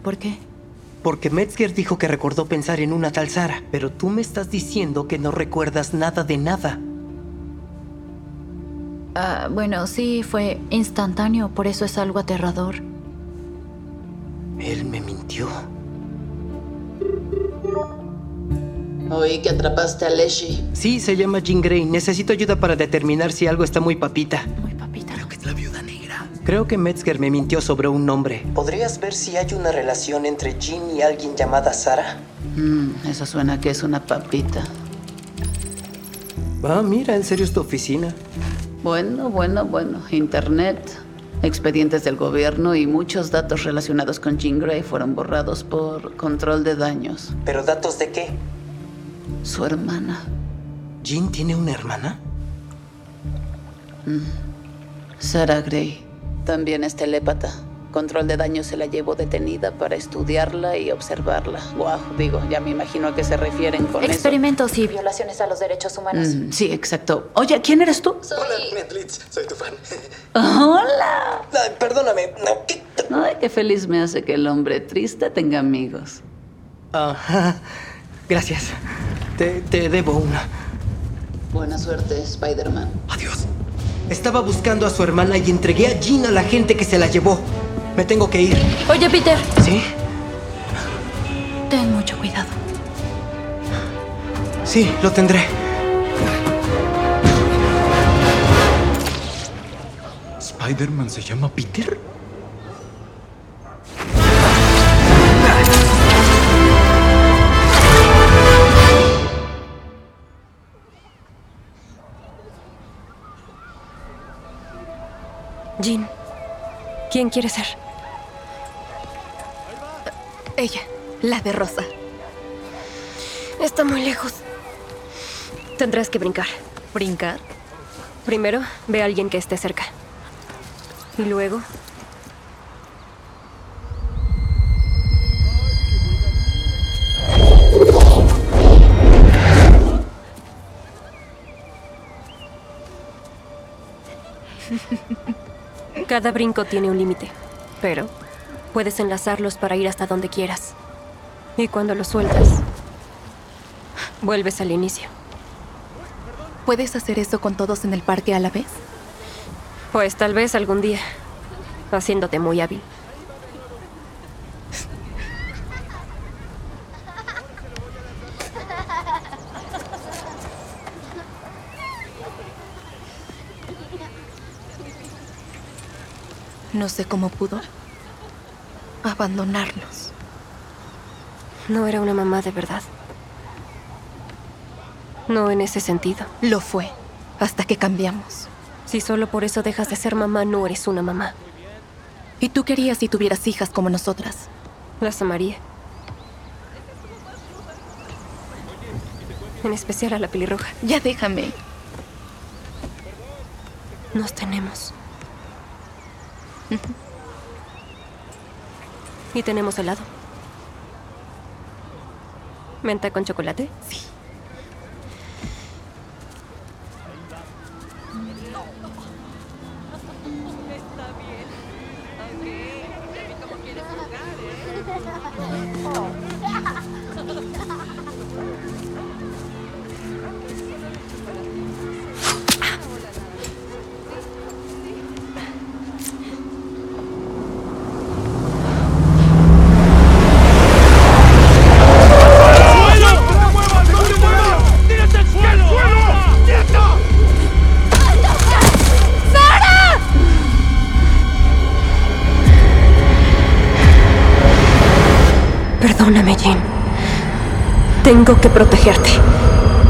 ¿por qué? Porque Metzger dijo que recordó pensar en una tal Sara, pero tú me estás diciendo que no recuerdas nada de nada. Bueno, sí, fue instantáneo, por eso es algo aterrador. Él me mintió. Oí que atrapaste a Leshy. Sí, se llama Jean Grey. Necesito ayuda para determinar si algo está muy papita. Muy papita. Creo que es la viuda negra. Creo que Metzger me mintió sobre un nombre. ¿Podrías ver si hay una relación entre Jean y alguien llamada Sara? Eso suena que es una papita. Ah, mira, en serio es tu oficina. Bueno. Internet, expedientes del gobierno y muchos datos relacionados con Jean Grey fueron borrados por control de daños. ¿Pero datos de qué? Su hermana. ¿Jean tiene una hermana? Sarah Grey. También es telépata. Control de daños se la llevó detenida para estudiarla y observarla. Ya me imagino a qué se refieren con Experimentos y violaciones a los derechos humanos. Sí, exacto. Oye, ¿quién eres tú? Hola, Netflix. Soy tu fan. ¡Hola! Ay, perdóname. No, ¿qué? Ay, qué feliz me hace que el hombre triste tenga amigos. Ajá. Gracias. Te debo una. Buena suerte, Spider-Man. Adiós. Estaba buscando a su hermana y entregué a Jean a la gente que se la llevó. Me tengo que ir. Oye, Peter. ¿Sí? Ten mucho cuidado. Sí, lo tendré. ¿Spider-Man se llama Peter? Jean, ¿quién quiere ser? Ella, la de rosa. Está muy lejos. Tendrás que brincar. ¿Brincar? Primero, ve a alguien que esté cerca. Y luego... Cada brinco tiene un límite, pero puedes enlazarlos para ir hasta donde quieras. Y cuando los sueltas, vuelves al inicio. ¿Puedes hacer eso con todos en el parque a la vez? Pues tal vez algún día, haciéndote muy hábil. No sé cómo pudo abandonarnos. No era una mamá de verdad. No en ese sentido. Lo fue, hasta que cambiamos. Si solo por eso dejas de ser mamá, no eres una mamá. ¿Y tú querías si tuvieras hijas como nosotras? Las amaría. En especial a la pelirroja. Ya déjame. Nos tenemos. ¿Y tenemos helado? ¿Menta con chocolate? Sí. Perdóname, Jean. Tengo que protegerte.